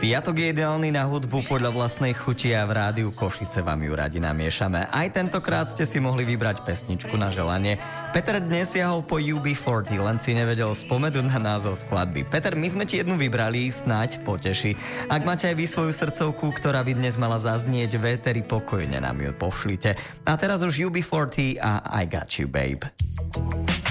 Piatok je ideálny na hudbu podľa vlastnej chuti a v rádiu Košice vám ju radi namiešame. Aj tentokrát ste si mohli vybrať pesničku na želanie. Peter dnes siahol po UB40, len si nevedel spomenúť na názov skladby. Peter, my sme ti jednu vybrali, snáď poteší. Ak máte aj vy svoju srdcovku, ktorá by dnes mala zaznieť v éteri, pokojne nám ju pošlite. A teraz už UB40 a I Got You Babe.